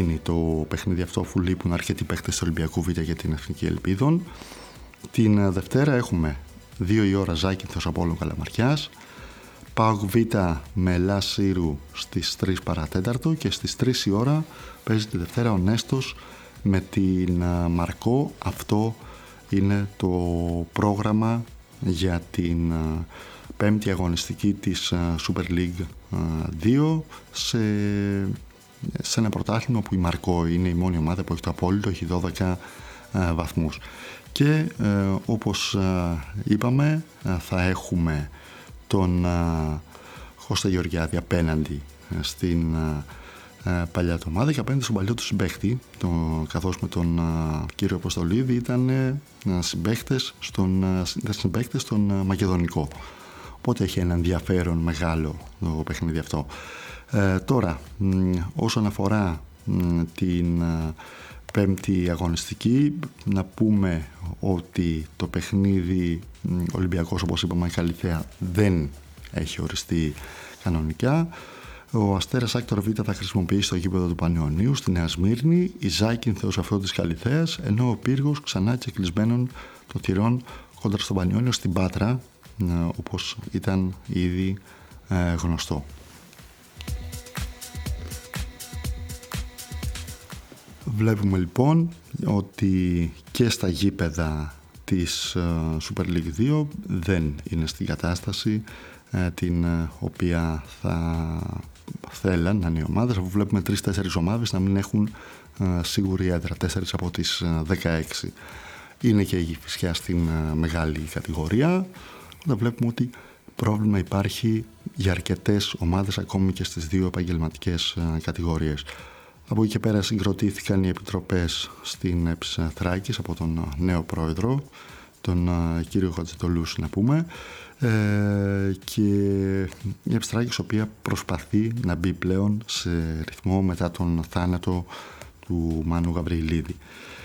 γίνει το παιχνίδι αυτό, αφού λείπουν αρκετοί παίχτες του Ολυμπιακού Β για την Εθνική Ελπίδων. Την Δευτέρα έχουμε 2 η ώρα Ζάκυνθος Απόλλων Καλαμαρκιάς, ΠΑΟΚ Β με Ελλάς Σύρου στις 3 παρατέταρτο, και στις 3 η ώρα παίζει τη Δευτέρα ο Νέστος με την Μαρκό. Αυτό είναι το πρόγραμμα για την πέμπτη αγωνιστική της Super League 2 σε ένα πρωτάθλημα που η Μαρκό είναι η μόνη ομάδα που έχει το απόλυτο, έχει 12 βαθμούς. Και όπως είπαμε, θα έχουμε τον Κώστα Γεωργιάδη απέναντι στην παλιά του ομάδα και απέναντι στον παλιό του συμπαίχτη, καθώς με τον κύριο Αποστολίδη ήταν συμπαίχτες στον Μακεδονικό. Οπότε έχει ένα ενδιαφέρον μεγάλο το παιχνίδι αυτό. Τώρα, όσον αφορά την πέμπτη αγωνιστική, να πούμε ότι το παιχνίδι Ολυμπιακός, όπως είπαμε, Καλυθέα δεν έχει οριστεί κανονικά. Ο Αστέρας Άκτορ Β θα χρησιμοποιήσει το γήπεδο του Πανιωνίου στη Νέα Σμύρνη, η Ζάκυνθος αυτό της Καλυθέας, ενώ ο Πύργος ξανά και κλεισμένων των θυρών κόντρα στον Πανιώνιο στην Πάτρα, όπως ήταν ήδη γνωστό. Βλέπουμε λοιπόν ότι και στα γήπεδα της Super League 2 δεν είναι στην κατάσταση την οποία θα θέλαν να είναι οι ομάδες, αφού βλέπουμε 3-4 ομάδες να μην έχουν σίγουρη έδρα, 4 από τις 16. Είναι και η Κηφισιά στην μεγάλη κατηγορία, όταν βλέπουμε ότι πρόβλημα υπάρχει για αρκετές ομάδες ακόμη και στις 2 επαγγελματικές κατηγορίες. Από εκεί και πέρα συγκροτήθηκαν οι επιτροπές στην ΕΠΣ Θράκης από τον νέο πρόεδρο, τον κύριο Χατζητολούση να πούμε, και η ΕΠΣ Θράκης, η οποία προσπαθεί να μπει πλέον σε ρυθμό μετά τον θάνατο του Μάνου Γαβριλίδη.